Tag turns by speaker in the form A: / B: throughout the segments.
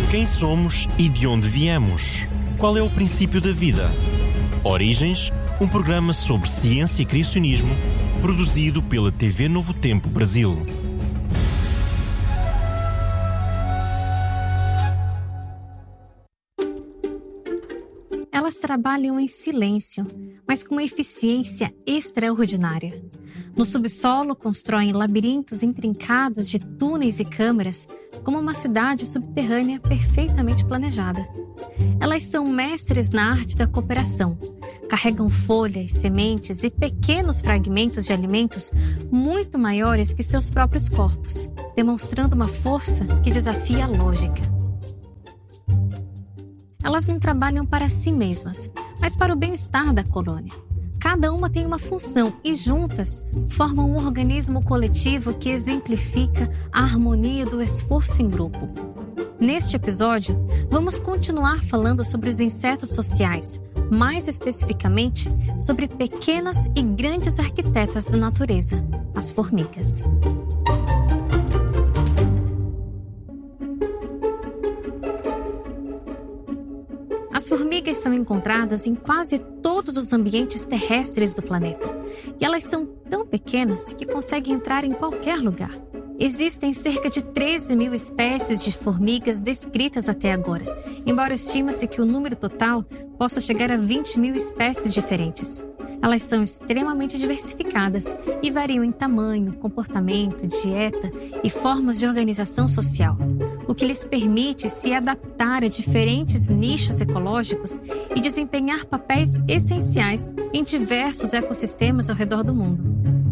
A: Quem somos e de onde viemos? Qual é o princípio da vida? Origens, um programa sobre ciência e criacionismo, produzido pela TV Novo Tempo Brasil.
B: Elas trabalham em silêncio, mas com uma eficiência extraordinária. No subsolo, constroem labirintos intrincados de túneis e câmaras, como uma cidade subterrânea perfeitamente planejada. Elas são mestres na arte da cooperação. Carregam folhas, sementes e pequenos fragmentos de alimentos muito maiores que seus próprios corpos, demonstrando uma força que desafia a lógica. Elas não trabalham para si mesmas, mas para o bem-estar da colônia. Cada uma tem uma função e, juntas, formam um organismo coletivo que exemplifica a harmonia do esforço em grupo. Neste episódio, vamos continuar falando sobre os insetos sociais, mais especificamente sobre pequenas e grandes arquitetas da natureza, as formigas. As formigas são encontradas em quase todos os ambientes terrestres do planeta. E elas são tão pequenas que conseguem entrar em qualquer lugar. Existem cerca de 13 mil espécies de formigas descritas até agora, embora estima-se que o número total possa chegar a 20 mil espécies diferentes. Elas são extremamente diversificadas e variam em tamanho, comportamento, dieta e formas de organização social, o que lhes permite se adaptar a diferentes nichos ecológicos e desempenhar papéis essenciais em diversos ecossistemas ao redor do mundo.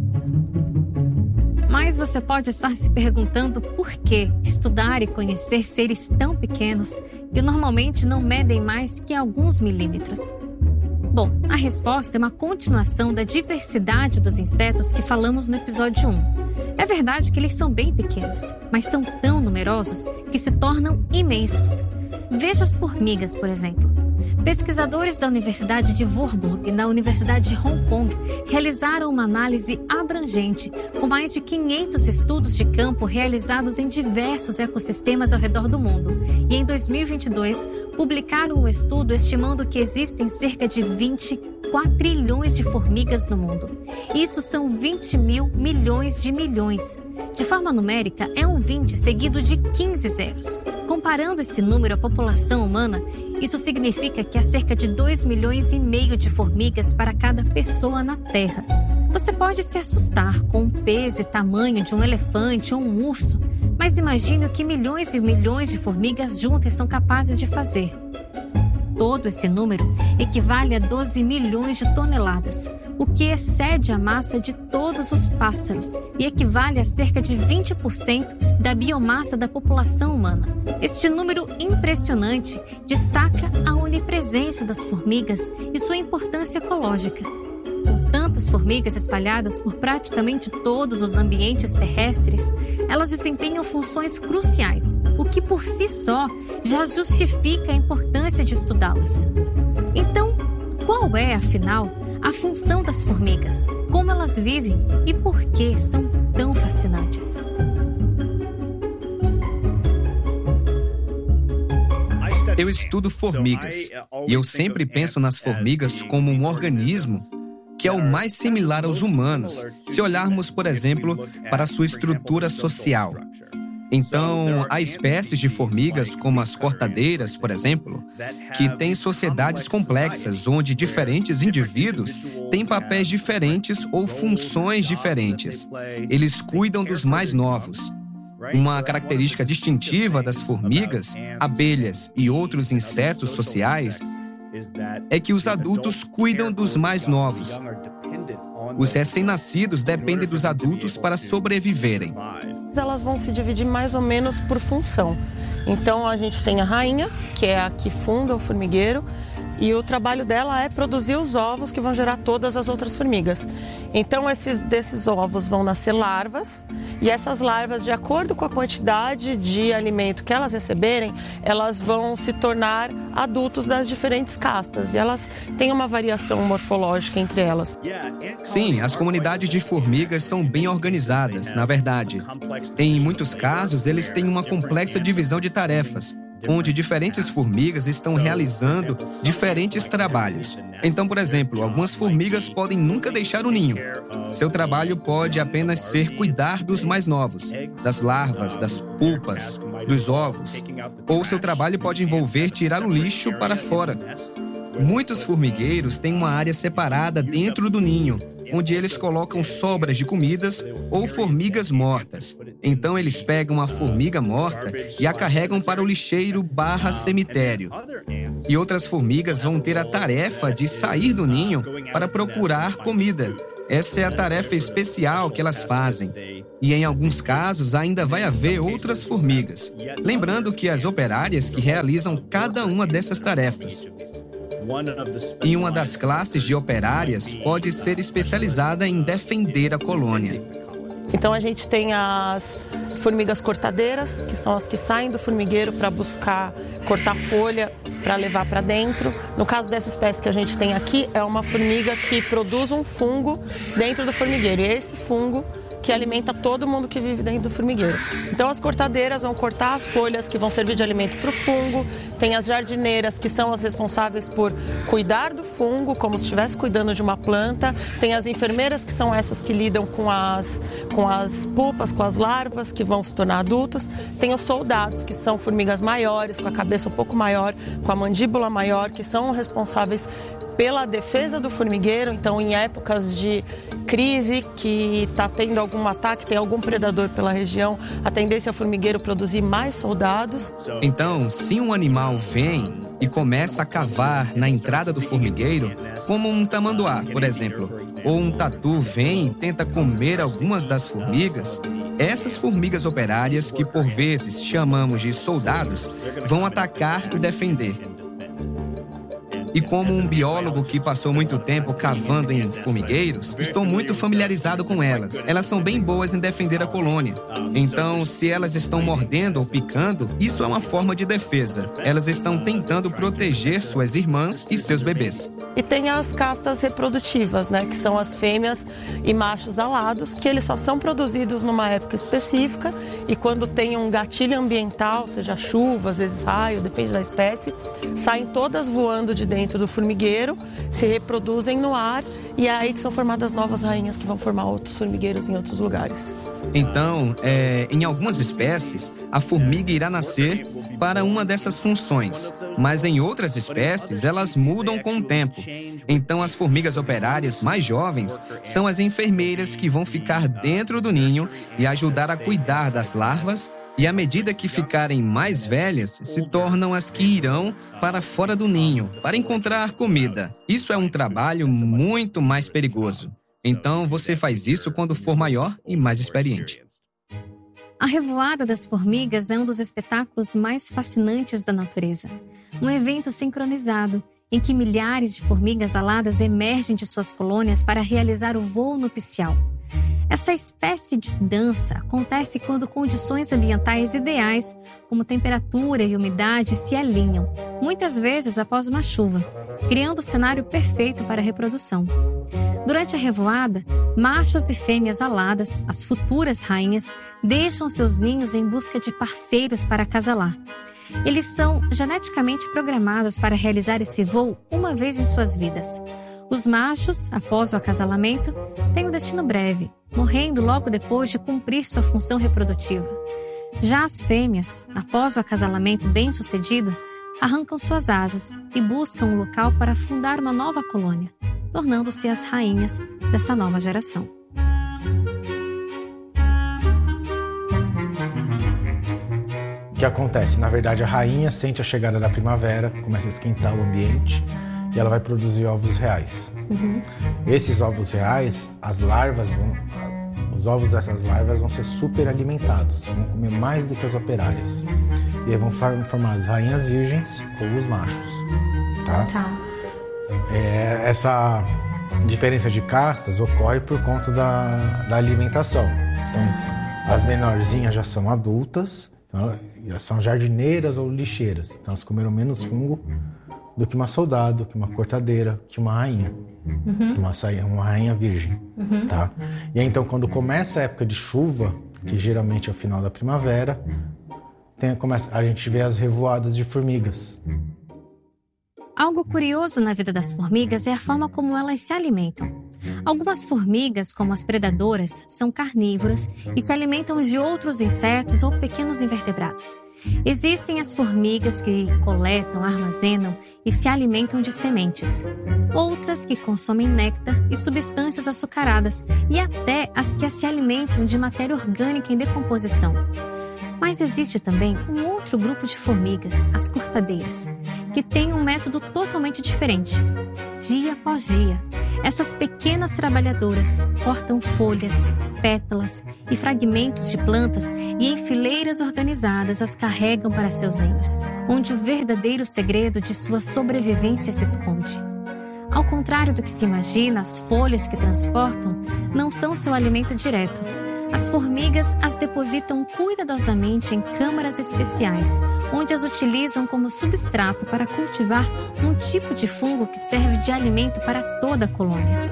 B: Mas você pode estar se perguntando por que estudar e conhecer seres tão pequenos que normalmente não medem mais que alguns milímetros. Bom, a resposta é uma continuação da diversidade dos insetos que falamos no episódio 1. É verdade que eles são bem pequenos, mas são tão numerosos que se tornam imensos. Veja as formigas, por exemplo. Pesquisadores da Universidade de Warburg e da Universidade de Hong Kong realizaram uma análise abrangente, com mais de 500 estudos de campo realizados em diversos ecossistemas ao redor do mundo. E em 2022, publicaram um estudo estimando que existem cerca de 20 quatrilhões de formigas no mundo. Isso são 20 mil milhões de milhões. De forma numérica, é um 20 seguido de 15 zeros. Comparando esse número à população humana, isso significa que há cerca de 2,5 milhões de formigas para cada pessoa na Terra. Você pode se assustar com o peso e tamanho de um elefante ou um urso, mas imagine o que milhões e milhões de formigas juntas são capazes de fazer. Todo esse número equivale a 12 milhões de toneladas, o que excede a massa de todos os pássaros e equivale a cerca de 20% da biomassa da população humana. Este número impressionante destaca a onipresença das formigas e sua importância ecológica. Com tantas formigas espalhadas por praticamente todos os ambientes terrestres, elas desempenham funções cruciais, o que por si só já justifica a importância de estudá-las. Então, qual é, afinal, a função das formigas? Como elas vivem e por que são tão fascinantes?
C: Eu estudo formigas e eu sempre penso nas formigas como um organismo que é o mais similar aos humanos, se olharmos, por exemplo, para sua estrutura social. Então, há espécies de formigas, como as cortadeiras, por exemplo, que têm sociedades complexas, onde diferentes indivíduos têm papéis diferentes ou funções diferentes. Eles cuidam dos mais novos. Uma característica distintiva das formigas, abelhas e outros insetos sociais é que os adultos cuidam dos mais novos. Os recém-nascidos dependem dos adultos para sobreviverem.
D: Elas vão se dividir mais ou menos por função. Então a gente tem a rainha, que é a que funda o formigueiro, e o trabalho dela é produzir os ovos que vão gerar todas as outras formigas. Então desses ovos vão nascer larvas, e essas larvas, de acordo com a quantidade de alimento que elas receberem, elas vão se tornar adultos das diferentes castas, e elas têm uma variação morfológica entre elas.
C: Sim, as comunidades de formigas são bem organizadas, na verdade. Em muitos casos, eles têm uma complexa divisão de tarefas. onde diferentes formigas estão realizando diferentes trabalhos. Então, por exemplo, algumas formigas podem nunca deixar o ninho. Seu trabalho pode apenas ser cuidar dos mais novos, das larvas, das pupas, dos ovos. Ou seu trabalho pode envolver tirar o lixo para fora. Muitos formigueiros têm uma área separada dentro do ninho, onde eles colocam sobras de comidas ou formigas mortas. Então eles pegam a formiga morta e a carregam para o lixeiro/cemitério. E outras formigas vão ter a tarefa de sair do ninho para procurar comida. Essa é a tarefa especial que elas fazem. E em alguns casos ainda vai haver outras formigas. Lembrando que as operárias que realizam cada uma dessas tarefas. E uma das classes de operárias pode ser especializada em defender a colônia.
D: Então a gente tem as formigas cortadeiras, que são as que saem do formigueiro para buscar cortar folha para levar para dentro. No caso dessa espécie que a gente tem aqui, é uma formiga que produz um fungo dentro do formigueiro. E é esse fungo que alimenta todo mundo que vive dentro do formigueiro. Então as cortadeiras vão cortar as folhas que vão servir de alimento para o fungo. Tem as jardineiras, que são as responsáveis por cuidar do fungo, como se estivesse cuidando de uma planta. Tem as enfermeiras, que são essas que lidam com as pupas, com as larvas, que vão se tornar adultos. Tem os soldados, que são formigas maiores, com a cabeça um pouco maior, com a mandíbula maior, que são responsáveis pela defesa do formigueiro. Então, em épocas de crise, que está tendo algum ataque, tem algum predador pela região, a tendência é o formigueiro produzir mais soldados.
C: Então, se um animal vem e começa a cavar na entrada do formigueiro, como um tamanduá, por exemplo, ou um tatu vem e tenta comer algumas das formigas, essas formigas operárias, que por vezes chamamos de soldados, vão atacar e defender. E como um biólogo que passou muito tempo cavando em formigueiros, estou muito familiarizado com elas. Elas são bem boas em defender a colônia. Então, se elas estão mordendo ou picando, isso é uma forma de defesa. Elas estão tentando proteger suas irmãs e seus bebês.
D: E tem as castas reprodutivas, né, que são as fêmeas e machos alados, que eles só são produzidos numa época específica, e quando tem um gatilho ambiental, seja chuva, às vezes raio, depende da espécie, saem todas voando de dentro do formigueiro, se reproduzem no ar, e é aí que são formadas novas rainhas que vão formar outros formigueiros em outros lugares.
C: Então, em algumas espécies, a formiga irá nascer para uma dessas funções, mas em outras espécies elas mudam com o tempo. Então as formigas operárias mais jovens são as enfermeiras que vão ficar dentro do ninho e ajudar a cuidar das larvas, e à medida que ficarem mais velhas, se tornam as que irão para fora do ninho para encontrar comida. Isso é um trabalho muito mais perigoso. Então você faz isso quando for maior e mais experiente.
B: A revoada das formigas é um dos espetáculos mais fascinantes da natureza. Um evento sincronizado, em que milhares de formigas aladas emergem de suas colônias para realizar o voo nupcial. Essa espécie de dança acontece quando condições ambientais ideais, como temperatura e umidade, se alinham, muitas vezes após uma chuva, criando o cenário perfeito para a reprodução. Durante a revoada, machos e fêmeas aladas, as futuras rainhas, deixam seus ninhos em busca de parceiros para acasalar. Eles são geneticamente programados para realizar esse voo uma vez em suas vidas. Os machos, após o acasalamento, têm um destino breve, morrendo logo depois de cumprir sua função reprodutiva. Já as fêmeas, após o acasalamento bem-sucedido, arrancam suas asas e buscam um local para fundar uma nova colônia, tornando-se as rainhas dessa nova geração.
E: O que acontece? Na verdade, a rainha sente a chegada da primavera, começa a esquentar o ambiente e ela vai produzir ovos reais. Esses ovos reais, os ovos dessas larvas vão ser super alimentados, vão comer mais do que as operárias. E aí vão formar as rainhas virgens ou os machos. Tá. Essa diferença de castas ocorre por conta da alimentação. Então, as menorzinhas já são adultas, então, já são jardineiras ou lixeiras. Então, elas comeram menos fungo do que uma soldado, que uma cortadeira, que uma rainha. Que uma rainha virgem. Tá? E aí, então, quando começa a época de chuva, que geralmente é o final da primavera, a gente vê as revoadas de formigas.
B: Algo curioso na vida das formigas é a forma como elas se alimentam. Algumas formigas, como as predadoras, são carnívoras e se alimentam de outros insetos ou pequenos invertebrados. Existem as formigas que coletam, armazenam e se alimentam de sementes. Outras que consomem néctar e substâncias açucaradas e até as que se alimentam de matéria orgânica em decomposição. Mas existe também um outro grupo de formigas, as cortadeiras, que tem um método totalmente diferente. Dia após dia, essas pequenas trabalhadoras cortam folhas, pétalas e fragmentos de plantas e em fileiras organizadas as carregam para seus ninhos, onde o verdadeiro segredo de sua sobrevivência se esconde. Ao contrário do que se imagina, as folhas que transportam não são seu alimento direto. As formigas as depositam cuidadosamente em câmaras especiais, onde as utilizam como substrato para cultivar um tipo de fungo que serve de alimento para toda a colônia.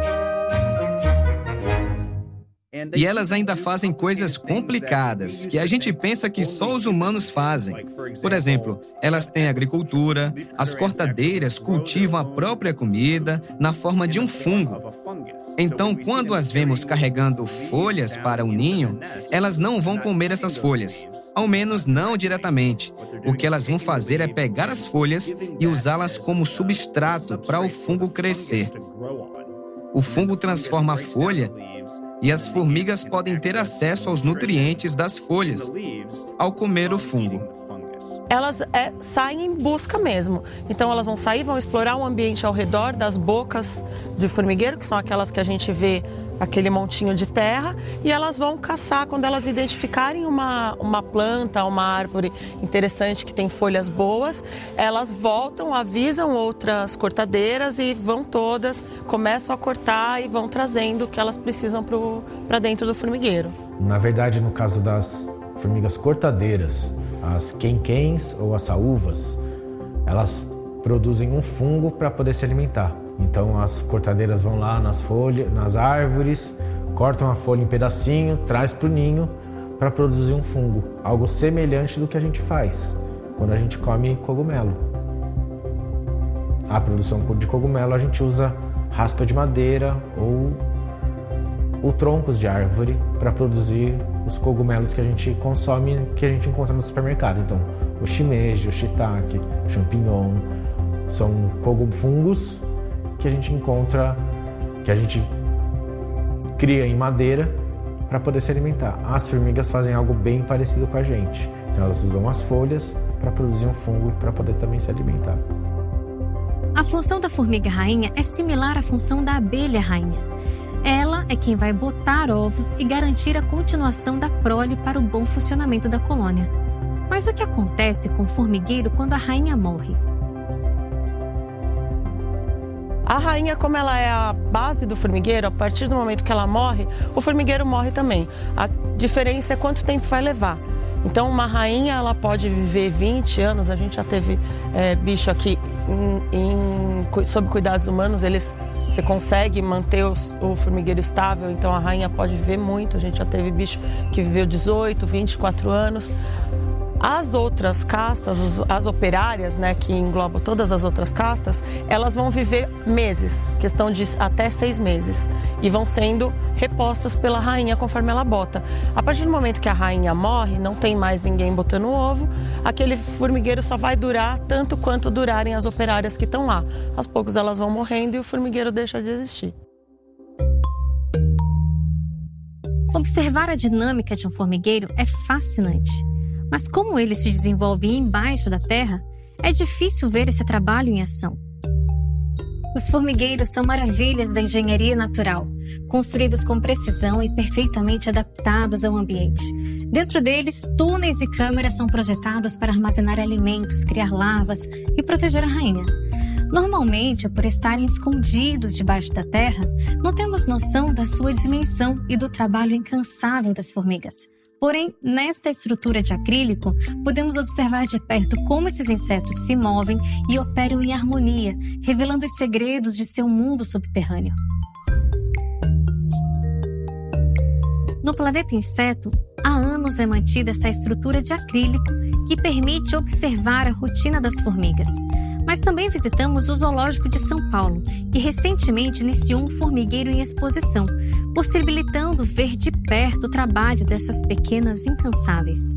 C: E elas ainda fazem coisas complicadas, que a gente pensa que só os humanos fazem. Por exemplo, elas têm agricultura, as cortadeiras cultivam a própria comida na forma de um fungo. Então, quando as vemos carregando folhas para o ninho, elas não vão comer essas folhas, ao menos não diretamente. O que elas vão fazer é pegar as folhas e usá-las como substrato para o fungo crescer. O fungo transforma a folha e as formigas podem ter acesso aos nutrientes das folhas ao comer o fungo.
D: Elas saem em busca mesmo. Então elas vão sair, vão explorar o ambiente ao redor das bocas de formigueiro, que são aquelas que a gente vê aquele montinho de terra, e elas vão caçar quando elas identificarem uma planta, uma árvore interessante que tem folhas boas. Elas voltam, avisam outras cortadeiras e vão todas, começam a cortar e vão trazendo o que elas precisam para dentro do formigueiro.
E: Na verdade, no caso das formigas cortadeiras, as quenquens ou as saúvas, elas produzem um fungo para poder se alimentar. Então as cortadeiras vão lá nas folhas, nas árvores, cortam a folha em pedacinho, traz para o ninho para produzir um fungo. Algo semelhante do que a gente faz quando a gente come cogumelo. A produção de cogumelo a gente usa raspa de madeira ou troncos de árvore para produzir os cogumelos que a gente consome, que a gente encontra no supermercado. Então, o shimeji, o shiitake, champignon, são fungos que a gente encontra, que a gente cria em madeira para poder se alimentar. As formigas fazem algo bem parecido com a gente. Então, elas usam as folhas para produzir um fungo e para poder também se alimentar.
B: A função da formiga rainha é similar à função da abelha rainha. Ela é quem vai botar ovos e garantir a continuação da prole para o bom funcionamento da colônia. Mas o que acontece com o formigueiro quando a rainha morre?
D: A rainha, como ela é a base do formigueiro, a partir do momento que ela morre, o formigueiro morre também. A diferença é quanto tempo vai levar. Então, uma rainha ela pode viver 20 anos. A gente já teve bicho aqui sob cuidados humanos, você consegue manter o formigueiro estável, então a rainha pode viver muito. A gente já teve bicho que viveu 18, 24 anos. As outras castas, as operárias, né, que englobam todas as outras castas, elas vão viver meses, questão de até 6 meses, e vão sendo repostas pela rainha conforme ela bota. A partir do momento que a rainha morre, não tem mais ninguém botando ovo, aquele formigueiro só vai durar tanto quanto durarem as operárias que estão lá. Aos poucos elas vão morrendo e o formigueiro deixa de existir.
B: Observar a dinâmica de um formigueiro é fascinante. Mas como ele se desenvolve embaixo da terra, é difícil ver esse trabalho em ação. Os formigueiros são maravilhas da engenharia natural, construídos com precisão e perfeitamente adaptados ao ambiente. Dentro deles, túneis e câmeras são projetados para armazenar alimentos, criar larvas e proteger a rainha. Normalmente, por estarem escondidos debaixo da terra, não temos noção da sua dimensão e do trabalho incansável das formigas. Porém, nesta estrutura de acrílico, podemos observar de perto como esses insetos se movem e operam em harmonia, revelando os segredos de seu mundo subterrâneo. No Planeta Inseto, há anos é mantida essa estrutura de acrílico que permite observar a rotina das formigas. Mas também visitamos o Zoológico de São Paulo, que recentemente iniciou um formigueiro em exposição, possibilitando ver de perto o trabalho dessas pequenas incansáveis.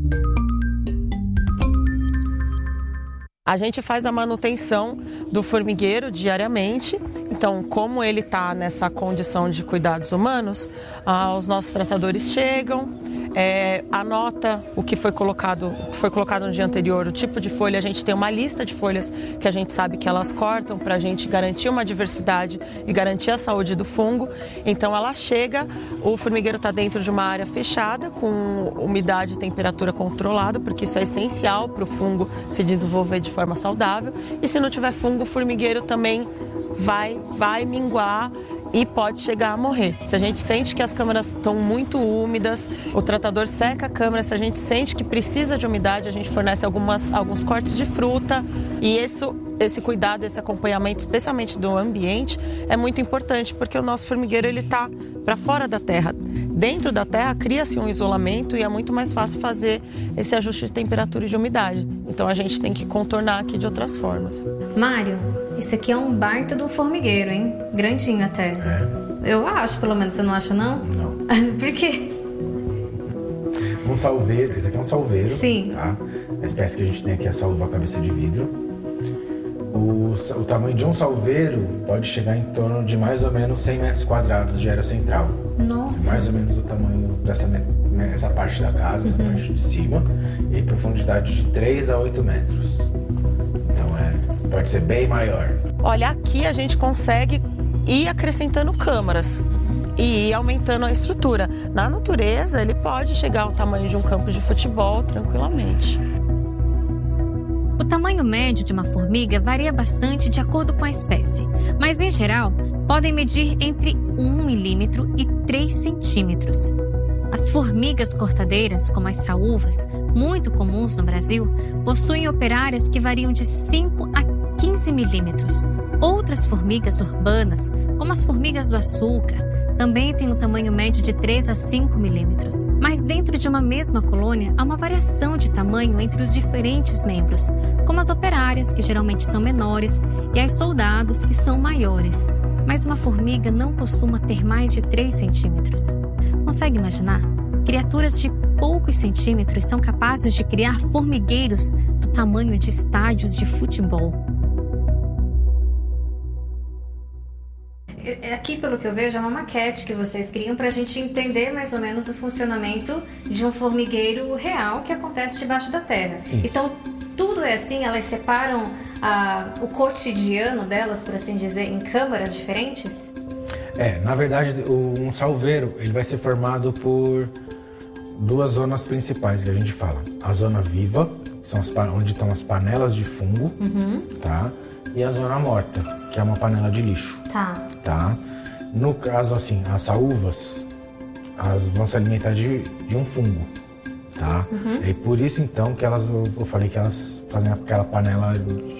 D: A gente faz a manutenção do formigueiro diariamente, então como ele está nessa condição de cuidados humanos, os nossos tratadores chegam, anota o que foi colocado no dia anterior, o tipo de folha. A gente tem uma lista de folhas que a gente sabe que elas cortam para a gente garantir uma diversidade e garantir a saúde do fungo. Então ela chega, o formigueiro está dentro de uma área fechada, com umidade e temperatura controlada, porque isso é essencial para o fungo se desenvolver de forma saudável. E se não tiver fungo, o formigueiro também vai minguar e pode chegar a morrer. Se a gente sente que as câmaras estão muito úmidas, o tratador seca a câmara. Se a gente sente que precisa de umidade, a gente fornece alguns cortes de fruta. E esse cuidado, esse acompanhamento, especialmente do ambiente, é muito importante, porque o nosso formigueiro está para fora da terra. Dentro da terra cria-se um isolamento e é muito mais fácil fazer esse ajuste de temperatura e de umidade. Então a gente tem que contornar aqui de outras formas.
B: Mário, isso aqui é um baita do formigueiro, hein? Grandinho até. Eu acho, pelo menos. Você não acha, não?
E: Não.
B: Por quê?
E: Um salveiro, esse aqui é um salveiro.
B: Sim.
E: Tá? A espécie que a gente tem aqui é a saúva cabeça de vidro. O tamanho de um salveiro pode chegar em torno de mais ou menos 100 metros quadrados de área central.
B: Nossa.
E: Mais ou menos o tamanho dessa parte da casa, essa parte de cima. E profundidade de 3 a 8 metros. Então pode ser bem maior.
D: Olha, aqui a gente consegue ir acrescentando câmaras e ir aumentando a estrutura. Na natureza, ele pode chegar ao tamanho de um campo de futebol tranquilamente.
B: O tamanho médio de uma formiga varia bastante de acordo com a espécie, mas em geral podem medir entre 1 milímetro e 3 centímetros. As formigas cortadeiras, como as saúvas, muito comuns no Brasil, possuem operárias que variam de 5 a 15 milímetros. Outras formigas urbanas, como as formigas do açúcar, também têm um tamanho médio de 3 a 5 milímetros. Mas dentro de uma mesma colônia, há uma variação de tamanho entre os diferentes membros, como as operárias, que geralmente são menores, e as soldados, que são maiores. Mas uma formiga não costuma ter mais de 3 centímetros. Consegue imaginar? Criaturas de poucos centímetros são capazes de criar formigueiros do tamanho de estádios de futebol. Aqui, pelo que eu vejo, é uma maquete que vocês criam para a gente entender mais ou menos o funcionamento de um formigueiro real que acontece debaixo da terra. Isso. Então, tudo é assim? Elas separam o cotidiano delas, por assim dizer, em câmaras diferentes?
E: Na verdade, um salveiro ele vai ser formado por 2 zonas principais que a gente fala. A zona viva, que são onde estão as panelas de fungo, tá? E a zona morta, que é uma panela de lixo. Tá? No caso, assim, as saúvas, elas vão se alimentar de um fungo, tá? E por isso, então, que eu falei que elas fazem aquela panela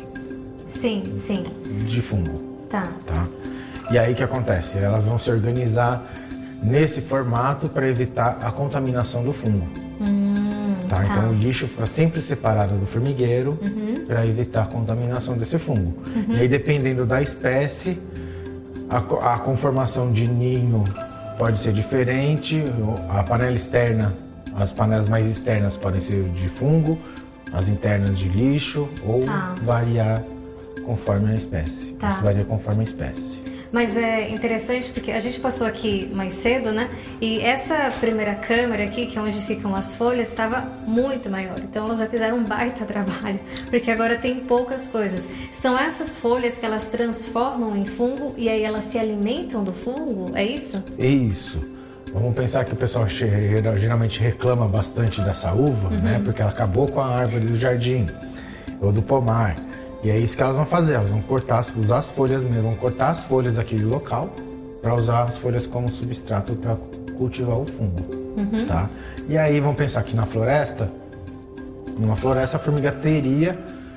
E: de fungo. Tá? E aí, o que acontece? Elas vão se organizar nesse formato para evitar a contaminação do fungo. Tá? Então, o lixo fica sempre separado do formigueiro para evitar a contaminação desse fungo. E aí, dependendo da espécie, a conformação de ninho pode ser diferente. A panela externa, as panelas mais externas podem ser de fungo, as internas de lixo, ou variar conforme a espécie. Isso varia conforme a espécie.
B: Mas é interessante porque a gente passou aqui mais cedo, né? E essa primeira câmera aqui, que é onde ficam as folhas, estava muito maior. Então elas já fizeram um baita trabalho, porque agora tem poucas coisas. São essas folhas que elas transformam em fungo e aí elas se alimentam do fungo? É isso?
E: Isso. Vamos pensar que o pessoal geralmente reclama bastante dessa uva, né? Porque ela acabou com a árvore do jardim ou do pomar. E é isso que elas vão fazer, elas vão usar as folhas mesmo, vão cortar as folhas daquele local para usar as folhas como substrato para cultivar o fungo, tá? E aí vamos pensar que numa floresta a formiga teria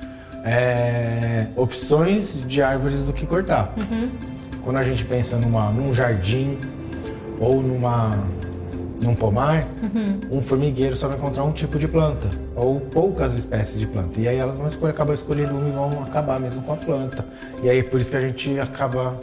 E: opções de árvores do que cortar. Quando a gente pensa num jardim ou num pomar, um formigueiro só vai encontrar um tipo de planta, ou poucas espécies de planta. E aí elas vão acabar escolhendo uma e vão acabar mesmo com a planta. E aí por isso que a gente acaba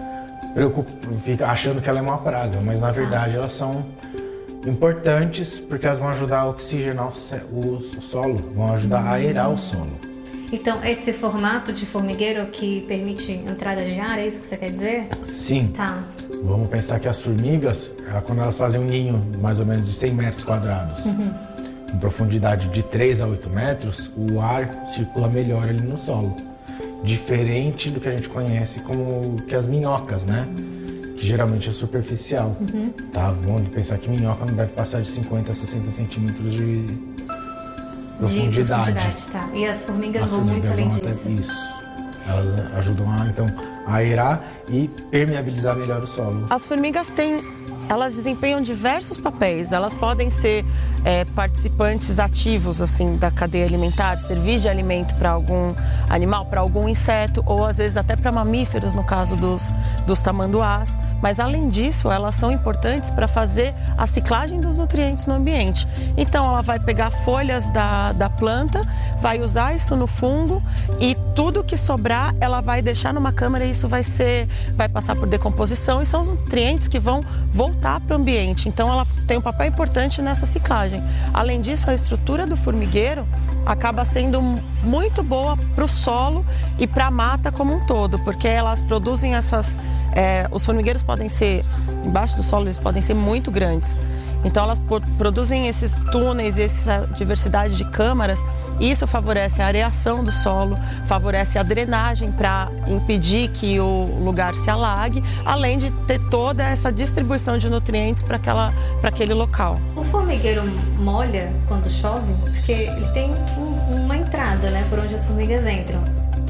E: fica achando que ela é uma praga, mas na verdade elas são importantes porque elas vão ajudar a oxigenar o solo, vão ajudar a aerar o solo.
B: Então, esse formato de formigueiro que permite entrada de ar, é isso que você quer dizer?
E: Sim.
B: Tá.
E: Vamos pensar que as formigas, quando elas fazem um ninho mais ou menos de 100 metros quadrados, em profundidade de 3 a 8 metros, o ar circula melhor ali no solo. Diferente do que a gente conhece como que as minhocas, né? Que geralmente é superficial. Tá? Vamos pensar que minhoca não deve passar de 50 a 60 centímetros de profundidade.
B: Tá. E as formigas vão muito além disso.
E: Isso. Elas ajudam a aerar e permeabilizar melhor o solo.
D: As formigas elas desempenham diversos papéis. Elas podem ser participantes ativos assim da cadeia alimentar, servir de alimento para algum animal, para algum inseto, ou às vezes até para mamíferos, no caso dos tamanduás. Mas além disso, elas são importantes para fazer a ciclagem dos nutrientes no ambiente. Então ela vai pegar folhas da planta, vai usar isso no fungo e tudo que sobrar ela vai deixar numa câmara e isso vai passar por decomposição e são os nutrientes que vão voltar para o ambiente. Então ela tem um papel importante nessa ciclagem. Além disso, a estrutura do formigueiro acaba sendo muito boa para o solo e para a mata como um todo, porque elas produzem os formigueiros podem ser, embaixo do solo, eles podem ser muito grandes. Então elas produzem esses túneis, essa diversidade de câmaras, e isso favorece a areação do solo, favorece a drenagem para impedir que o lugar se alague, além de ter toda essa distribuição de nutrientes para aquele local.
B: O formigueiro molha quando chove? Porque ele tem uma entrada, né, por onde as formigas entram.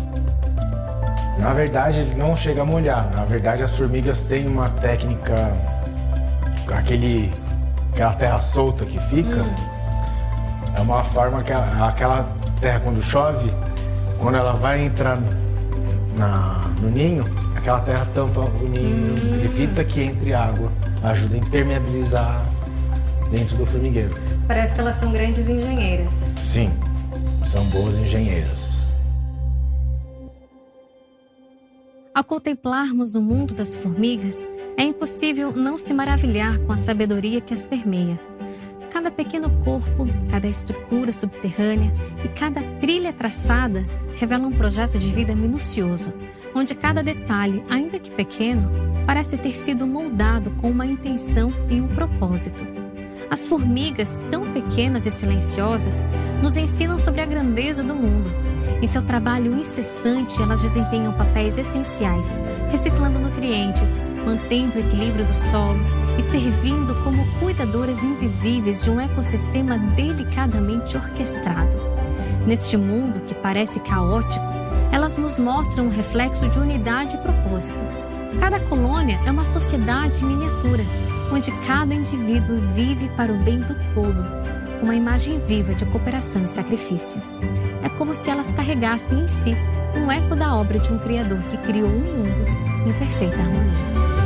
E: Na verdade, ele não chega a molhar. Na verdade, as formigas têm uma técnica, aquela terra solta que fica, é uma forma que aquela terra, quando chove, quando ela vai entrar no ninho, aquela terra tampa o ninho, evita que entre água, ajuda a impermeabilizar dentro do formigueiro.
B: Parece que elas são grandes engenheiras.
E: Sim, são boas engenheiras.
B: Ao contemplarmos o mundo das formigas, é impossível não se maravilhar com a sabedoria que as permeia. Cada pequeno corpo, cada estrutura subterrânea e cada trilha traçada revela um projeto de vida minucioso, onde cada detalhe, ainda que pequeno, parece ter sido moldado com uma intenção e um propósito. As formigas, tão pequenas e silenciosas, nos ensinam sobre a grandeza do mundo. Em seu trabalho incessante, elas desempenham papéis essenciais, reciclando nutrientes, mantendo o equilíbrio do solo e servindo como cuidadoras invisíveis de um ecossistema delicadamente orquestrado. Neste mundo que parece caótico, elas nos mostram um reflexo de unidade e propósito. Cada colônia é uma sociedade em miniatura, onde cada indivíduo vive para o bem do todo, uma imagem viva de cooperação e sacrifício. É como se elas carregassem em si um eco da obra de um Criador que criou um mundo em perfeita harmonia.